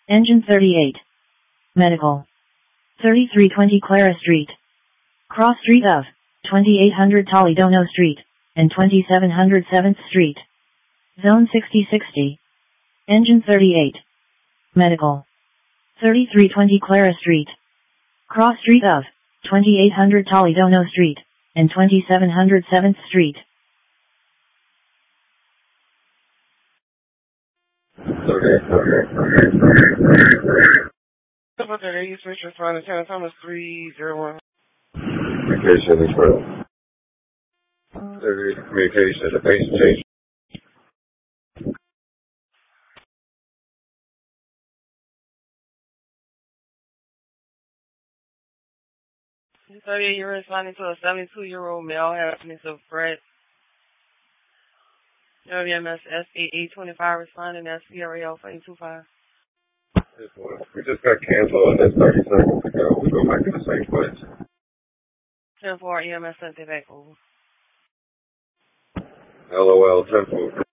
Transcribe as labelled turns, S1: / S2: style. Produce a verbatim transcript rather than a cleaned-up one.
S1: Engine thirty-eight. Medical. thirty-three twenty Clara Street. Cross Street of twenty-eight hundred Toledono Street and twenty-seven hundred seventh Street. Zone sixty sixty. Engine thirty-eight. Medical. thirty-three twenty Clara Street. Cross Street of twenty-eight hundred Toledono Street and twenty-seven hundred seventh Street.
S2: Okay, you switch responding to Thomas three zero one.
S3: Communication is real. Communication is a patient change.
S2: thirty-eight, you're responding to a seventy-two-year-old male having of Fred. W M S S eight eight twenty-five responding at C R A L eight two five.
S3: We just got canceled and that's thirty seconds ago. We go back to the same place.
S2: ten four E M S sent it back over.
S3: LOL, ten four.